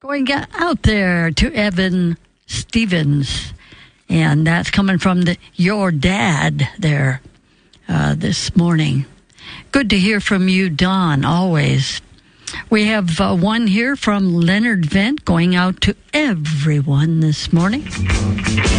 Going out there to Evan Stevens, and that's coming from your dad there this morning. Good to hear from you, Don, always. We have one here from Leonard Vent going out to everyone this morning.